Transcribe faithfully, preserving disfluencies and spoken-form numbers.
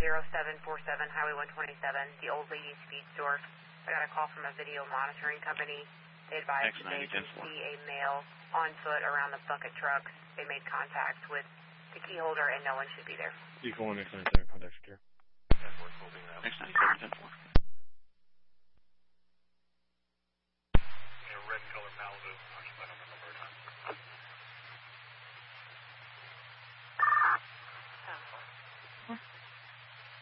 zero seven four seven, Highway one twenty-seven, the Old Lady's Feed Store. I got a call from a video monitoring company. They advised that they could see a male on foot around the bucket trucks. They made contact with the key holder, and no one should be there. You call one next ninety-seven, contact secure. Next ninety-seven, ten four.